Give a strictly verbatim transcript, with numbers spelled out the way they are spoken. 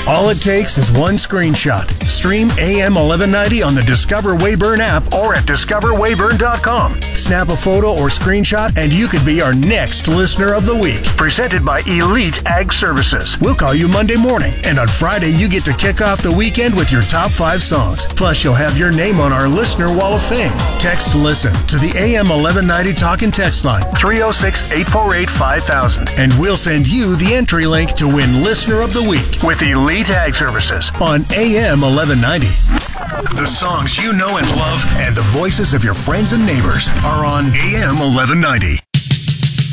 All it takes is one screenshot. Stream A M eleven ninety on the Discover Weyburn app or at discover weyburn dot com. Snap a photo or screenshot and you could be our next Listener of the Week. Presented by Elite Ag Services. We'll call you Monday morning, and on Friday you get to kick off the weekend with your top five songs. Plus you'll have your name on our Listener Wall of Fame. Text LISTEN to the A M eleven ninety talk and text line three oh six, eight four eight, five thousand, and we'll send you the entry link to win Listener of the Week with Elite Ag Services on A M eleven ninety. The songs you know and love and the voices of your friends and neighbors are on A M eleven ninety.